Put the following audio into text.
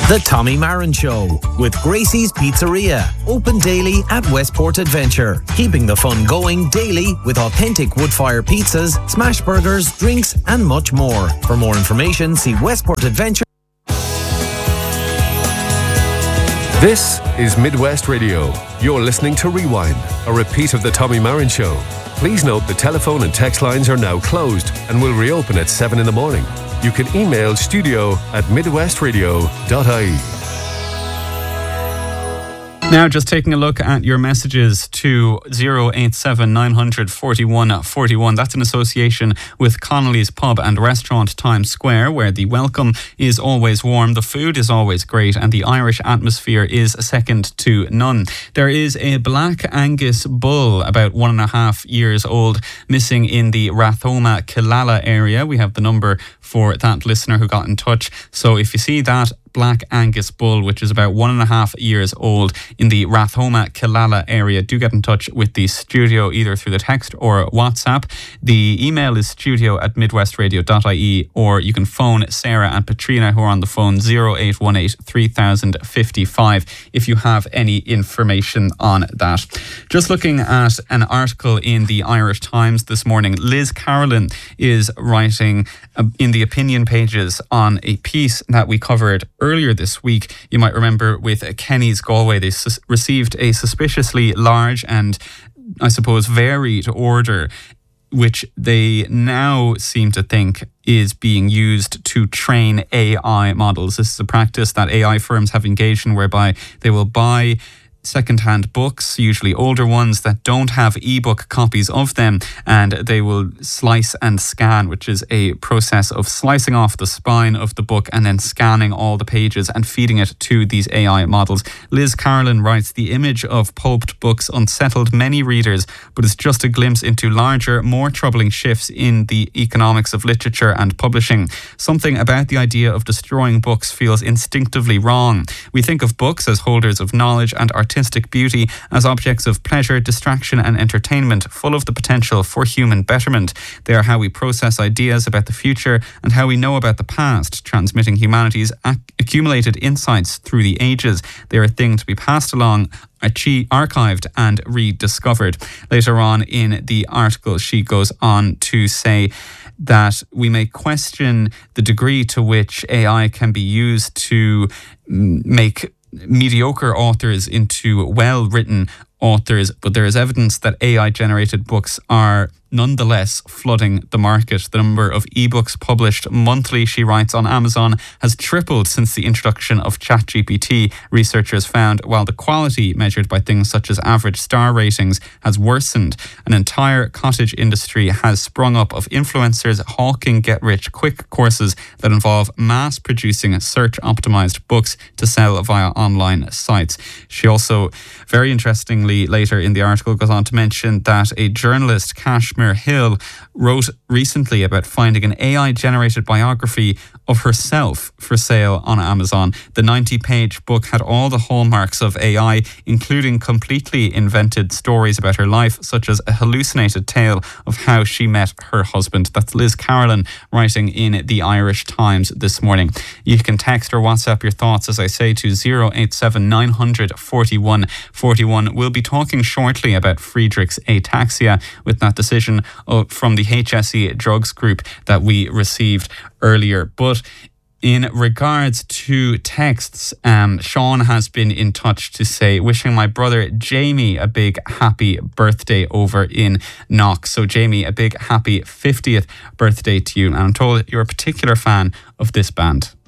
The Tommy Marin Show with Gracie's Pizzeria. Open daily at Westport Adventure. Keeping the fun going daily with authentic wood-fire pizzas, smash burgers, drinks and much more. For more information, see Westport Adventure. This is Midwest Radio. You're listening to Rewind, a repeat of The Tommy Marin Show. Please note the telephone and text lines are now closed and will reopen at 7 in the morning. You can email studio@midwestradio.ie. Now, just taking a look at your messages to 087 900 41 41. That's in association with Connolly's Pub and Restaurant, Times Square, where the welcome is always warm, the food is always great, and the Irish atmosphere is second to none. There is a Black Angus bull, about 1.5 years old, missing in the Rathoma Killala area. We have the number for that listener who got in touch. So if you see that Black Angus bull, which is about 1.5 years old, in the Rathoma Killala area, do get in touch with the studio either through the text or WhatsApp. The email is studio@midwestradio.ie, or you can phone Sarah and Patrina, who are on the phone, 0818 3055, if you have any information on that. Just looking at an article in the Irish Times this morning, Liz Carolyn is writing in the opinion pages on a piece that we covered earlier this week. You might remember with Kenny's Galway, they received a suspiciously large and, I suppose, varied order, which they now seem to think is being used to train AI models. This is a practice that AI firms have engaged in, whereby they will buy second-hand books, usually older ones that don't have ebook copies of them, and they will slice and scan, which is a process of slicing off the spine of the book and then scanning all the pages and feeding it to these AI models. Liz Carolyn writes, "The image of pulped books unsettled many readers, but it's just a glimpse into larger, more troubling shifts in the economics of literature and publishing. Something about the idea of destroying books feels instinctively wrong. We think of books as holders of knowledge and artistic beauty, as objects of pleasure, distraction and entertainment, full of the potential for human betterment. They are how we process ideas about the future and how we know about the past, transmitting humanity's accumulated insights through the ages. They are a thing to be passed along, archived and rediscovered." Later on in the article, she goes on to say that we may question the degree to which AI can be used to make mediocre authors into well-written authors, but there is evidence that AI-generated books are nonetheless flooding the market. The number of ebooks published monthly, she writes, on Amazon has tripled since the introduction of ChatGPT, researchers found, while the quality, measured by things such as average star ratings, has worsened. An entire cottage industry has sprung up of influencers hawking get-rich-quick courses that involve mass-producing search-optimized books to sell via online sites. She also, very interestingly, later in the article, goes on to mention that a journalist, Kashmir Hill, wrote recently about finding an AI-generated biography of herself for sale on Amazon. The 90-page book had all the hallmarks of AI, including completely invented stories about her life, such as a hallucinated tale of how she met her husband. That's Liz Carolyn writing in the Irish Times this morning. You can text or WhatsApp your thoughts, as I say, to 087 900 41 41. We'll be talking shortly about Friedreich's ataxia with that decision from the HSE drugs group that we received earlier. But in regards to texts, Sean has been in touch to say, wishing my brother Jamie a big happy birthday over in Knox. So Jamie, a big happy 50th birthday to you. And I'm told you're a particular fan of this band.